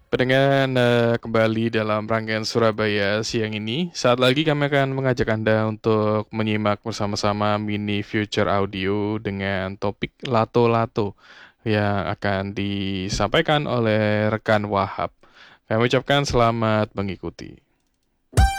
Pendengar, kembali dalam rangkaian Surabaya siang ini. Saat lagi kami akan mengajak Anda untuk menyimak bersama-sama mini future audio dengan topik lato-lato yang akan disampaikan oleh rekan Wahab. Kami ucapkan selamat mengikuti.